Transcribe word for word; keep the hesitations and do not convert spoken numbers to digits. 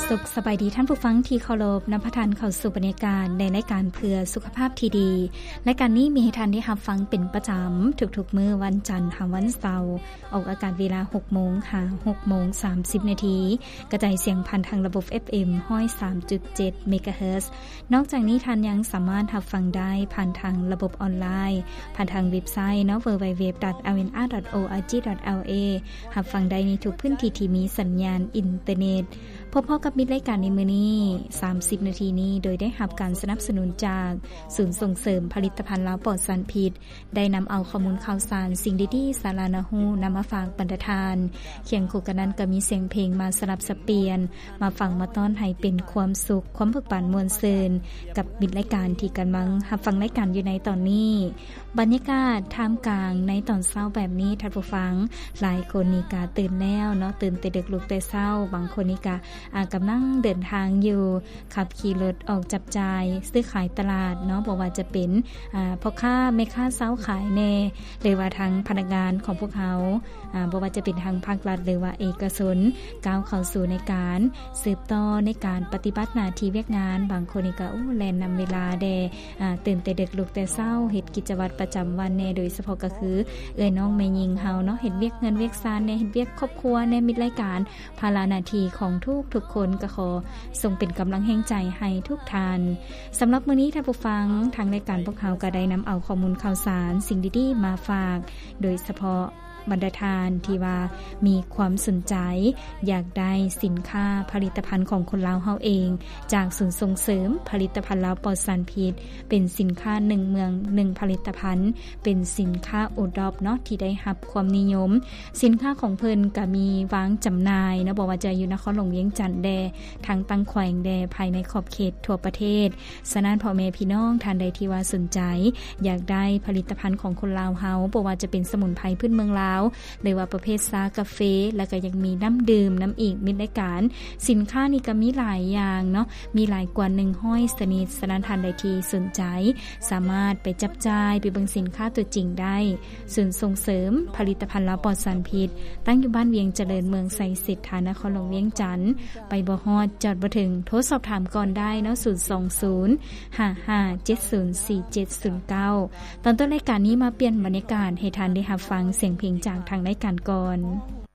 สุขสบายดีท่านผู้ฟังที่เคารพนำพระทานเข้าสู่บรรยากาศในรายการเพื่อสุขภาพที่ดีรายการนี้มีให้ท่านได้รับฟังเป็นประจำทุกๆมื้อวันจันทร์ถึงวันเสาร์ออกอากาศเวลา หกโมง ค่ะ หกโมงสามสิบ นาทีกระจายเสียงผ่านทางระบบ เอฟ เอ็ม หนึ่งศูนย์สามจุดเจ็ด เมกะเฮิรตซ์นอกจากนี้ท่านยังสามารถรับฟังได้ผ่านทางระบบออนไลน์ผ่านทางเว็บไซต์เนาะ ดับเบิลยู ดับเบิลยู ดับเบิลยู ดอท อาร์ เอ็น อาร์ ดอท โอ อาร์ จี ดอท แอล เอ รับฟังได้ในทุกพื้นที่ที่มีสัญญาณอินเทอร์เน็ตพบกับมิตรรายการในมื้อนี้สามสิบนาทีนี้โดยได้รับการสนับสนุนจากศูนย์ส่งเสริมผลิตภัณฑ์ลาวปลอดสารพิษได้นำเอาข้อมูลข่าวสารสิ่งดีๆสาระน่ารู้นำมาฝากบรรดาทานเคียงคู่กันนั้นก็มีเสียงเพลงมาสลับสับเปลี่ยนมาฟังมาต้อนให้เป็นความสุขความพึกปานมวลซืนกับมิตรรายการที่กำลังรับฟังรายการอยู่ในตอนนี้บรรยากาศท่ามกลางในตอนเช้าแบบนี้ท่านผู้ฟังหลายคนนี่ก็ตื่นแล้วเนาะตื่นแต่ดึกลุกแต่เช้าบางคนนี่ก็อ่ากำลังเดินทางอยู่ขับขี่รถออกจับจ่ายซื้อขายตลาดเนาะบ่ว่าจะเป็นอ่าพ่อค้าแม่ค้าเช้าขายแน่หรือว่าทางพนักงานของพวกเขาอ่าบ่ว่าจะเป็นทางภาครัฐหรือว่าเอกชนก้าวเข้าสู่ในการสืบต่อในการปฏิบัติหน้าที่เวียกงานบางคนนี่ก็โอ้แล่นนำเวลาแดอ่าตื่นแต่ดึกลุกแต่เช้าเฮ็ดกิจวัตรประจำวันแน่โดยเฉพาะก็คือเอ้ยน้องแม่หญิงเฮาเนาะเฮ็ดเวียกเงินเวียกซานแน่เฮ็ดเวียกครอบครัวแน่มิตรรายการภาระหน้าที่ของทุกทุกคนก็ขอส่งเป็นกำลังแห่งใจให้ทุกท่านสำหรับมื้อนี้ท่านผู้ฟังทางรายการพวกเราก็ได้นำเอาข้อมูลข่าวสารสิ่งดีๆมาฝากโดยเฉพาะบรรดาทานที่ว่ามีความสนใจอยากได้สินค้าผลิตภัณฑ์ของคนลาวเฮาเองจากศูนย์ส่งเสริมผลิตภัณฑ์ลาวปลอดสารพิษเป็นสินค้าหนึ่งเมืองหนึ่งผลิตภัณฑ์เป็นสินค้าโอดอปเนาะที่ได้รับความนิยมสินค้าของเพิ่นก็มีวางจำหน่ายนะบ่ว่าจะอยู่นครหลวงเวียงจันทน์แดทางตั้งแขวงแดภายในขอบเขตทั่วประเทศฉะนั้นพ่อแม่พี่น้องท่านใดที่ว่าสนใจอยากได้ผลิตภัณฑ์ของคนลาวเฮาบ่ว่าจะเป็นสมุนไพรพื้นเมืองลาวหรือว่าประเภทซากาเฟแล้วก็ยังมีน้ำดื่มน้ำอีกมิตรรายการสินค้านี่ก็มีหลายอย่างเนาะมีหลายกว่าหนึ่งร้อยชนิดฉะนั้นท่านใดที่สนใจสามารถไปจับจ่ายไปเบิ่งสินค้าตัวจริงได้ศูนย์ส่งเสริมผลิตภัณฑ์ลาวปลอดสารพิษตั้งอยู่บ้านเวียงเจริญเมืองไสสิทธานครหลวงเวียงจันทน์ไปบ่ฮอดจอดบ่ถึงโทรสอบถามก่อนได้เนาะศูนย์ สอง ศูนย์ ห้า ห้า เจ็ด ศูนย์ สี่ เจ็ด ศูนย์ เก้าตอนต้นรายการนี้มาเปลี่ยนบรรยากาศให้ท่านได้รับฟังเสียงเพลงจากทางรายการก่อน